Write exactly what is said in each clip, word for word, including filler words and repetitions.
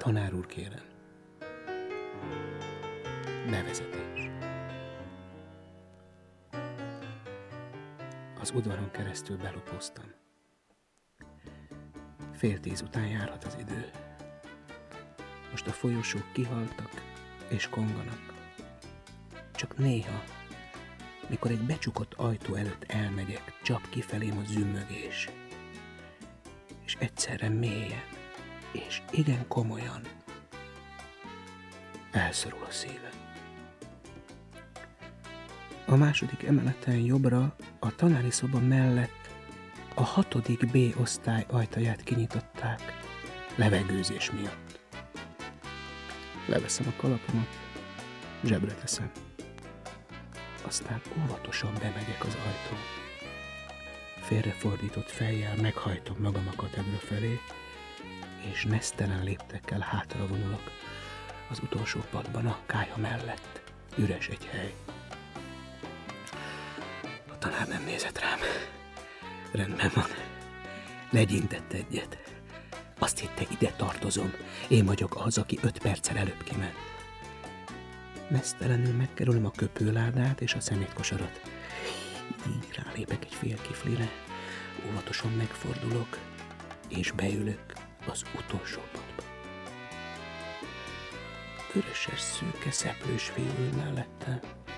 Tanár úr, kérem. Bevezetés. Az udvaron keresztül belopóztam. Fél tíz után járhat az idő. Most a folyosók kihaltak és konganak. Csak néha, mikor egy becsukott ajtó előtt elmegyek, csap kifelém a zümmögés. És egyszerre mélyen, és igen komolyan elszorul a szívem. A második emeleten jobbra, a tanári szoba mellett a hatodik B osztály ajtaját kinyitották, levegőzés miatt. Leveszem a kalapomat, zsebre teszem. Aztán óvatosan bemegyek az ajtón. Félrefordított fejjel meghajtom magam a katedra felé, és nesztelen léptekkel hátra vonulok. Az utolsó padban a kálya mellett üres egy hely. A tanár nem nézett rám. Rendben van. Legyintett egyet. Azt hitte, ide tartozom. Én vagyok az, aki öt perccel előbb kiment. Mesztelenül megkerülöm a köpőládát és a szemétkosarat. Így rálépek egy fél kiflire, óvatosan megfordulok, és beülök az utolsó padba. Öröses, szőke, szeplős fiú ül mellettem.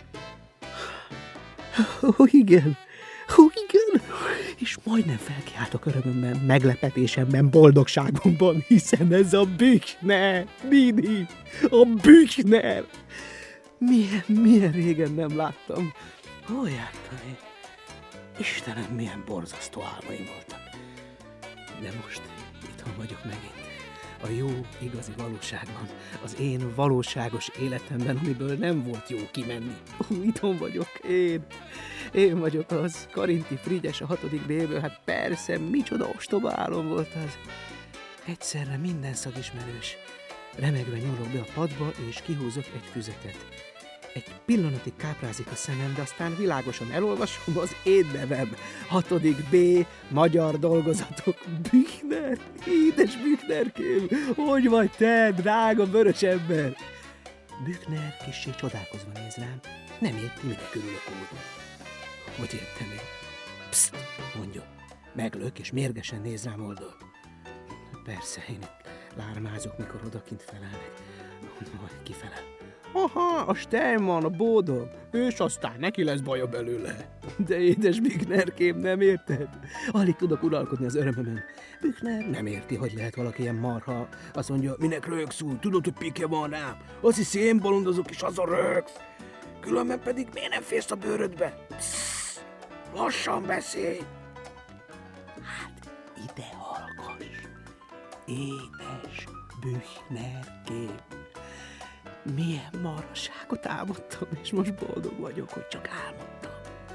Ó, igen! Ó, igen! És majdnem felkiáltok örömömben, meglepetésemben, boldogságomban, hiszen ez a Büchner, Nini, a Büchner! Milyen, milyen régen nem láttam. Hol jártam én? Istenem, milyen borzasztó álmaim voltak. De most itthon vagyok megint. A jó, igazi valóságban. Az én valóságos életemben, amiből nem volt jó kimenni. Ó, itthon vagyok, én. Én vagyok az. Karinti Frigyes a hatodik B-ből. Hát persze, micsoda ostoba álom volt az. Egyszerre minden szagismerős. Remegve nyúlok be a padba, és kihúzok egy füzetet. Egy pillanatig káprázik a szemem, de aztán világosan elolvasom az én nevem. Hatodik B, magyar dolgozatok. Büchner, édes Büchnerkém, hogy vagy te, drága vörös ember? Büchner kissé csodálkozva néz rám, nem érti, mire körülök úgy. Hogy értem én? Pszt, mondja, meglök, és mérgesen néz rám oldal. Persze, én itt lármázok, mikor odakint felelnek. Majd kifelel. Aha, a Steinmann, a bódog, és aztán neki lesz baja belőle. De édes Büchnerkém, nem érted? Alig tudok uralkodni az örömömön. Büchner nem érti, hogy lehet valaki ilyen marha. Azt mondja, minek rögsz úgy, tudod, hogy pikje van rám. Azt hiszi, én bolondozok, és azon rögsz. Különben pedig miért nem férsz a bőrödbe? Pssz, lassan beszélj. Hát, ide hallgass. Édes Büchnerkém. Milyen marhaságot álmodtam, és most boldog vagyok, hogy csak álmodtam.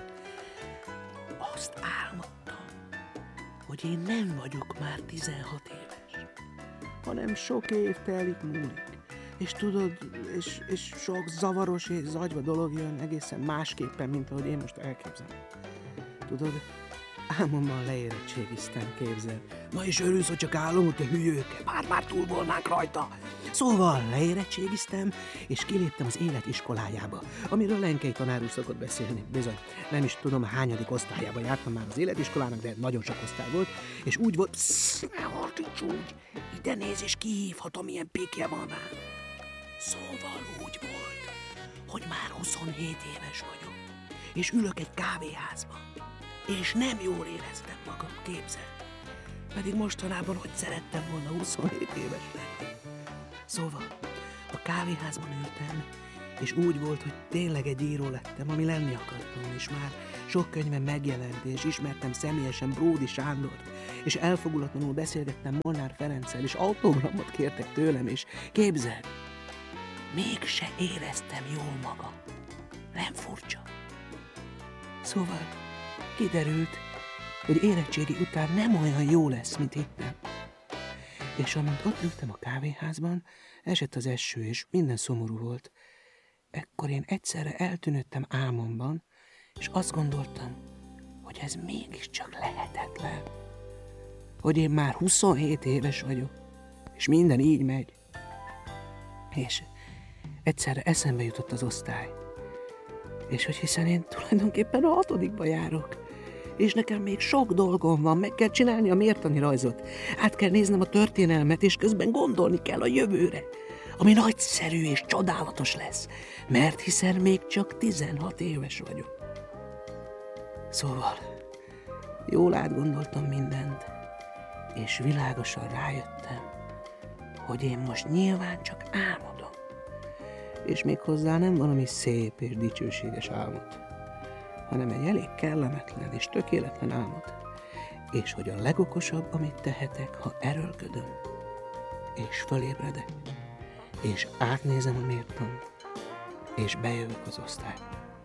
Azt álmodtam, hogy én nem vagyok már tizenhat éves, hanem sok év telik múlik. És tudod, és, és sok zavaros és zagyva dolog jön egészen másképpen, mint ahogy én most elképzelem. Tudod, álmommal leérettségiztem, képzel. Na és örülsz, hogy csak álom, hogy te hülyőke, már-már túl volnánk rajta. Szóval leérettségiztem, és kiléptem az élet iskolájába, amiről Lenkei tanár úr szokott beszélni. Bizony, nem is tudom, hányadik osztályába jártam már az életiskolának, de nagyon sok osztály volt, és úgy volt, pssz, ne hordíts úgy, ide néz, és kihívhatom, milyen pikje van rám. Szóval úgy volt, hogy már huszonhét éves vagyok, és ülök egy kávéházban, és nem jól éreztem magam, képzel. Pedig mostanában, hogy szerettem volna huszonhét éves lenni. Szóval a kávéházban ültem, és úgy volt, hogy tényleg egy író lettem, ami lenni akartam, és már sok könyvem megjelent, és ismertem személyesen Bródi Sándort, és elfogulatlanul beszélgettem Molnár Ferenccel, és autogramot kértek tőlem, és képzeld, mégse éreztem jól magam. Nem furcsa? Szóval kiderült, hogy érettségi után nem olyan jó lesz, mint hittem. És amint ott ültem a kávéházban, esett az eső, és minden szomorú volt. Ekkor én egyszerre eltűnődtem álmomban, és azt gondoltam, hogy ez mégiscsak lehetetlen. Hogy én már huszonhét éves vagyok, és minden így megy. És egyszerre eszembe jutott az osztály. És hogy hiszen én tulajdonképpen a hatodikba járok. És nekem még sok dolgom van, meg kell csinálni a mértani rajzot. Át kell néznem a történelmet, és közben gondolni kell a jövőre, ami nagyszerű és csodálatos lesz, mert hiszen még csak tizenhat éves vagyok. Szóval, jól átgondoltam mindent, és világosan rájöttem, hogy én most nyilván csak álmodom. És méghozzá nem valami szép és dicsőséges álmot, hanem egy elég kellemetlen és tökéletlen álmot, és hogy a legokosabb, amit tehetek, ha erőlködöm, és fölébredek, és átnézem a mértant, és bejövök az osztályba.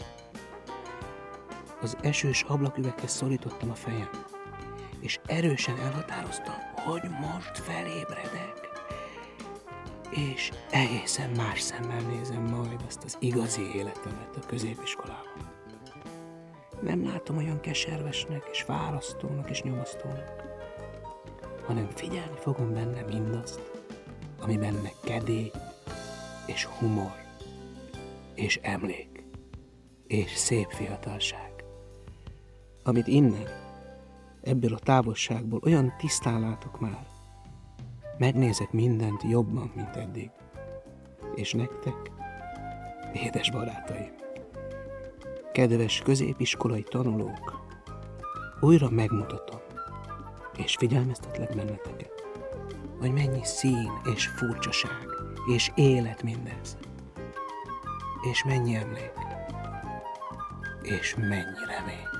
Az esős ablaküveghez szorítottam a fejem, és erősen elhatároztam, hogy most felébredek, és egészen más szemmel nézem majd azt az igazi életemet a középiskolában. Nem látom olyan keservesnek, és fárasztónak, és nyomasztónak, hanem figyelni fogom benne mindazt, ami benne kedély, és humor, és emlék, és szép fiatalság, amit innen, ebből a távolságból olyan tisztán látok már. Megnézek mindent jobban, mint eddig. És nektek, édes barátaim, kedves középiskolai tanulók, újra megmutatom, és figyelmeztetlek benneteket, hogy mennyi szín és furcsaság, és élet mindez, és mennyi emlék, és mennyi remény.